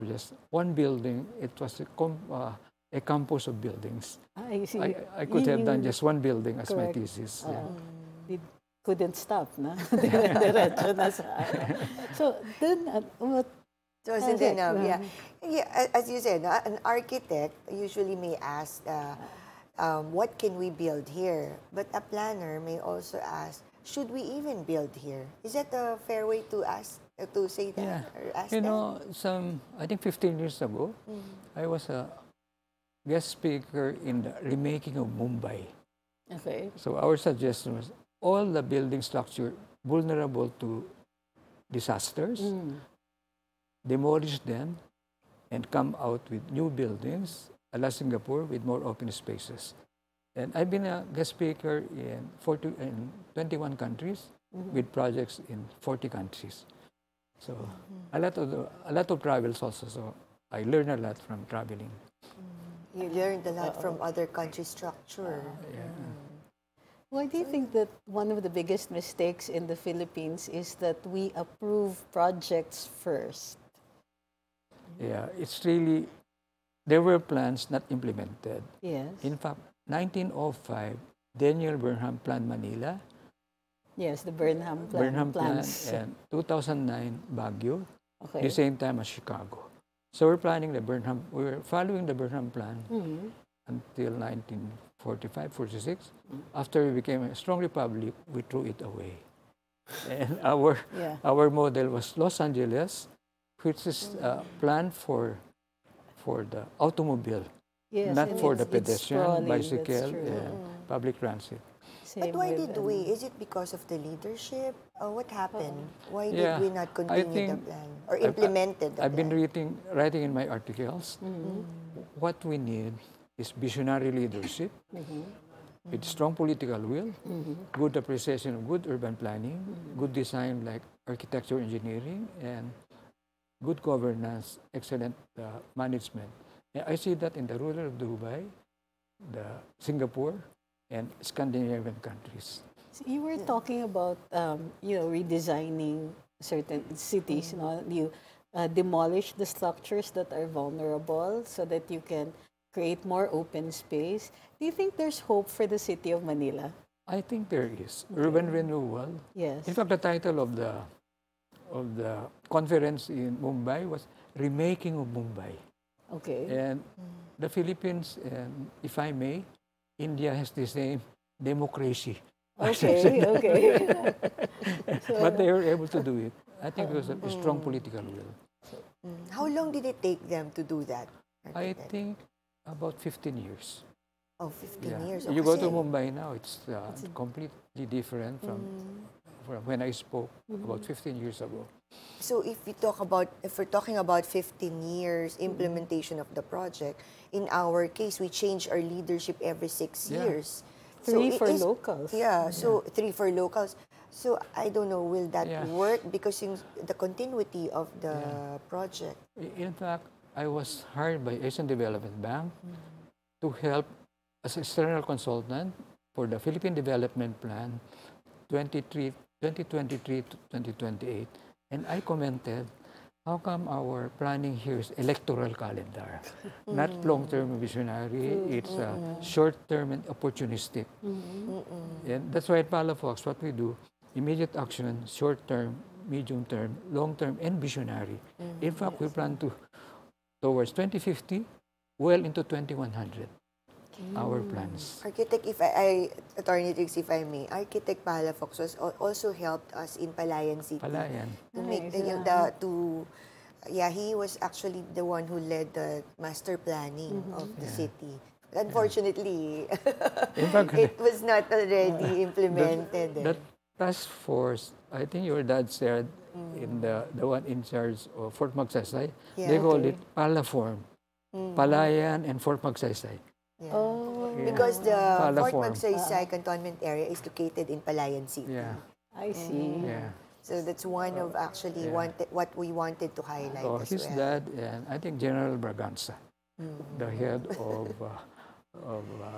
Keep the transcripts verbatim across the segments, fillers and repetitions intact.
just one building. It was a, com- uh, a campus of buildings. I see. I, I could have done You- just one building as my correct. thesis. Oo. Yeah. It couldn't stop, na? Dire-diretso na sa ano. So, dun, uh, what, So wasn't Correct, enough, yeah. um, Yeah, a- as you said, no, an architect usually may ask, uh, um, what can we build here? But a planner may also ask, should we even build here? Is that a fair way to ask, uh, to say that, Yeah. or ask You that? know, some, I think fifteen years ago, I was a guest speaker in the remaking of Mumbai. okay. So our suggestion was all the building structure vulnerable to disasters, Mm. demolish them, and come out with new buildings, a la Singapore, with more open spaces. And I've been a guest speaker in, forty, in twenty-one countries with projects in forty countries. So a lot of the, a lot of travels also. So I learned a lot from traveling. You learned a lot from other country structure. Yeah. Why do you think that one of the biggest mistakes in the Philippines is that we approve projects first? Yeah, it's really, there were plans not implemented. Yes. In fact, nineteen oh five, Daniel Burnham planned Manila, Yes, the Burnham plan, Burnham plan, plans. and two thousand nine Baguio, Okay. the same time as Chicago. So we're planning the Burnham, we're following the Burnham plan Mhm. until nineteen forty-five, forty-six. After we became a strong republic, we threw it away. And our Yeah. our model was Los Angeles, which is uh, planned for for the automobile, Yes, not and for the it's- it's pedestrian, sprawling, that's bicycle, true. and public transit. Same But why with, did ano, we? Is it because of the leadership? Or what happened? Why Yeah, did we not I continue the think plan? Or I've- implemented the I've been plan? reading, writing in my articles. Mhm. What we need is visionary leadership Mhm. with strong political will, Mhm. good appreciation of good urban planning, good design like architecture, engineering, and good governance, excellent uh, management. And I see that in the ruler of Dubai, the Singapore, and Scandinavian countries. So you were talking about, um, you know, redesigning certain cities. You know, you uh, demolish the structures that are vulnerable so that you can create more open space. Do you think there's hope for the city of Manila? I think there is urban renewal. Yes. In fact, the title of the of the conference in Mumbai was "Remaking of Mumbai," Okay. and the Philippines, and if I may, India has the same democracy. Okay. Okay. But they were able to do it. I think it was a strong political will. Mm. How long did it take them to do that? I architect? think about fifteen years. Oh, fifteen Yeah. years. You Oh, go to kasi- Mumbai now, it's uh, completely different from, from when I spoke about fifteen years ago. So if we talk about, if we're talking about fifteen years implementation of the project, in our case, we change our leadership every six Yeah. years. Three it for is- locals. Yeah, so three for locals. So I don't know, will that Yeah. work? Because in the continuity of the Yeah. project. I- In fact, I was hired by Asian Development Bank to help as external consultant for the Philippine Development Plan twenty-three, twenty twenty-three to twenty twenty-eight. And I commented, how come our planning here is electoral calendar? Not long-term visionary, it's uh, short-term and opportunistic. And that's why at Palafox, what we do, immediate action, short-term, medium-term, long-term, and visionary. In fact, we plan to towards twenty fifty, well into twenty-one hundred, our plans. Architect, if I, I Attorney Trix, if I may, Architect Palafox was al- also helped us in Palayan City. Palayan. To make Nice, the, yeah. the to yeah, he was actually the one who led the master planning of the Yeah. city. Unfortunately, In fact, it was not already implemented. eh. that task force, I think your dad said, in the, the one in charge of Fort Magsaysay, they Yeah. called Okay. it Palaform. Palayan and Fort Magsaysay. Yeah. Oh. Because the Fort Palaform. Magsaysay cantonment area is located in Palayan City. Yeah, I see. yeah. So that's one of actually Yeah. wanted, what we wanted to highlight So as his well. dad and I think General Braganza, the head of, uh, of uh,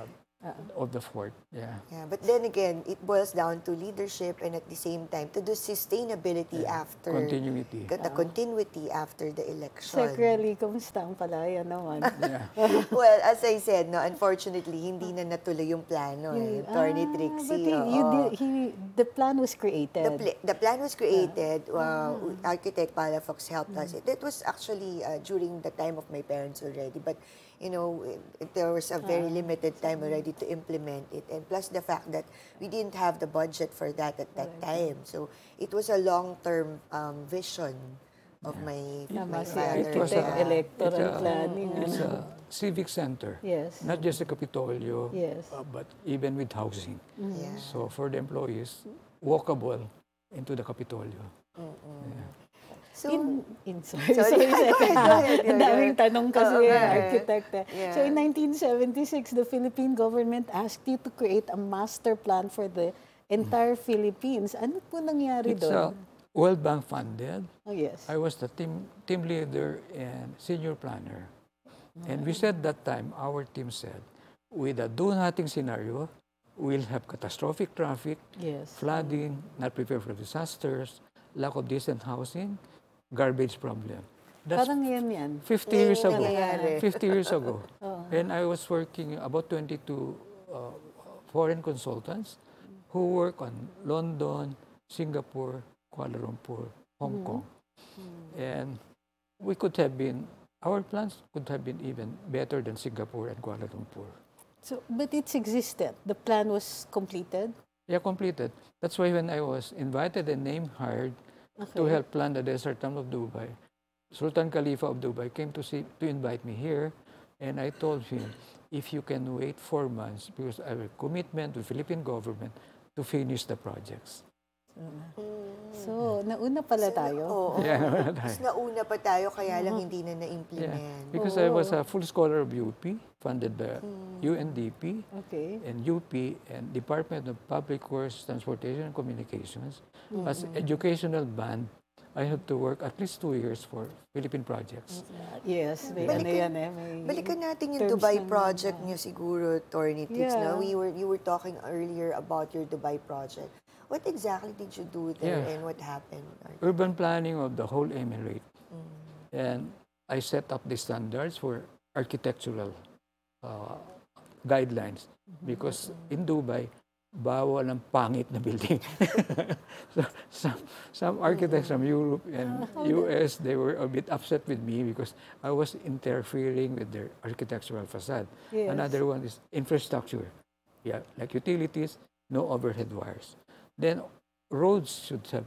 of the fort. Yeah. Yeah, but then again, it boils down to leadership and at the same time to do sustainability after Continuity. the continuity after the election. Secretly, kumusta ang palaya naman? Yeah. Well, as I said, no, unfortunately, hindi na natuloy yung plano. Eh. Attorney Ah, Trixie. but he, you oo. did, he, the plan was created. The, pla- the plan was created. Uh, Architect Palafox helped us. It, it was actually uh, during the time of my parents already. But, you know, it, there was a very limited time already to implement it. And plus the fact that we didn't have the budget for that at that time. So it was a long-term um, vision of my, my Tama, si father. It was a- architect, electoral it's a- planning. It's ano. a civic center. Yes. Not just the Capitolio, Yes. uh, but even with housing. Yeah. So for the employees, walkable into the Capitolio. Yeah. So, in, in, sorry, Sorry, sorry, go ahead, second. go ahead, go Ang daming ahead. tanong kasi, Oo, go ahead. architect. eh. Yeah. So in nineteen seventy-six, the Philippine government asked you to create a master plan for the entire Philippines. Ano po nangyari It's uh, doon? World Bank funded. Oh, yes. I was the team team leader and senior planner. And we said that time, our team said, with a do-nothing scenario, we'll have catastrophic traffic, Yes. flooding, not prepared for disasters, lack of decent housing, garbage problem. That's Parang yan yan. fifty years ago. nangyayari. fifty years ago. And I was working about twenty-two uh, foreign consultants who work on London, Singapore, Kuala Lumpur, Hong Kong. And we could have been, our plans could have been even better than Singapore and Kuala Lumpur. So, but it's existed. The plan was completed. Yeah, completed. That's why when I was invited and name hired to help plan the desert town of Dubai, Sultan Khalifa of Dubai came to see to invite me here, and I told him, if you can wait four months, because I have a commitment to the Philippine government to finish the projects. So, nauna pala tayo. Oo. Yeah, Mas nauna pa tayo, kaya lang hindi na na-implement. yeah. Because I was a full scholar of U P, funded by U N D P Okay. and U P and Department of Public Works, Transportation and Communications. As educational band, I had to work at least two years for Philippine projects. Yes, may Balikan- ano yan eh. May Balikan natin yung terms Dubai ng- project niyo siguro, Attorney Trix. Yeah. No? We were, you were talking earlier about your Dubai project. What exactly did you do there Yeah. and what happened? Urban planning of the whole emirate. And I set up the standards for architectural uh, guidelines. Because in Dubai, bawal ang pangit na building. So some, some architects from Europe and U S, they were a bit upset with me because I was interfering with their architectural facade. Yes. Another one is infrastructure. Yeah, like utilities, no overhead wires. Then roads should have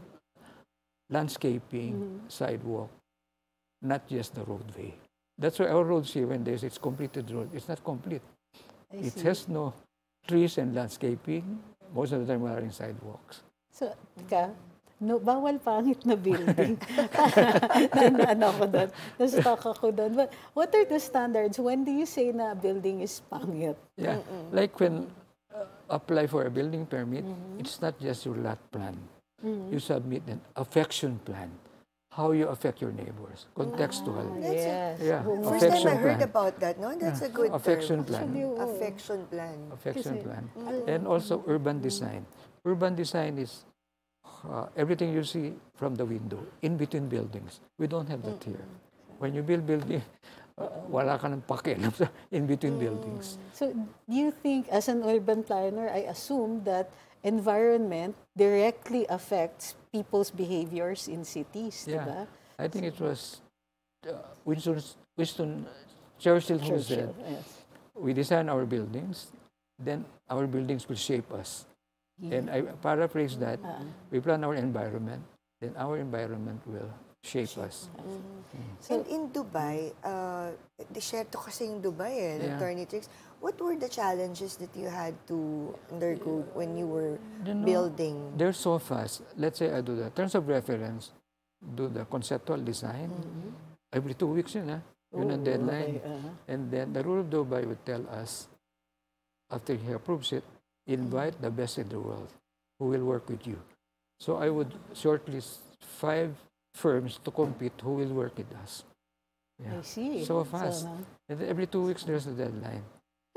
landscaping, sidewalk, not just the roadway. That's why our roads here, when there's it's completed road, it's not complete. I It see. has no trees and landscaping. Most of the time, wala rin sidewalks. So, ka, no, bawal pangit na building. na, na, ano ako doon. Na-stuck ako doon. But what are the standards? When do you say na building is pangit? Yeah, like when uh, apply for a building permit, it's not just your lot plan. You submit an affection plan. How you affect your neighbors. Contextual. That's a- Yes. Yeah. Oo nga. First time I Affection heard plan. about that, no? That's a good Affection term. plan. Actually, oo. Affection plan. Affection Kasi- plan. And also urban design. Urban design is uh, everything you see from the window, in between buildings. We don't have that here. When you build building, uh, wala ka ng pakialam sa in between buildings. So, do you think, as an urban planner, I assume that environment directly affects people's behaviors in cities, di Yeah. ba? I think it was uh, Winston, Winston Churchill who said, Churchill, yes. we design our buildings, then our buildings will shape us. And I paraphrase that, we plan our environment, then our environment will shape us. And in Dubai, uh, desierto kasi yung Dubai eh, Yeah. Attorney Trix. What were the challenges that you had to undergo when you were You know, building? They're so fast. Let's say I do the terms of reference, do the conceptual design. Every two weeks yun, ha? Yun ang Oh, deadline. okay, uh-huh. And then the rule of Dubai would tell us, after he approves it, invite the best in the world who will work with you. So I would shortlist five firms to compete who will work with us. I Yeah. see. So fast. uh, And then every two weeks there's a deadline. but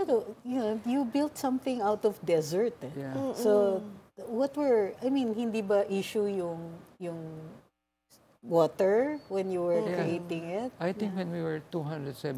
know, you know, you built something out of desert. Eh. Yeah. So, what were, I mean, hindi ba issue yung, yung water when you were Yeah. creating it? I think when we were two hundred seventy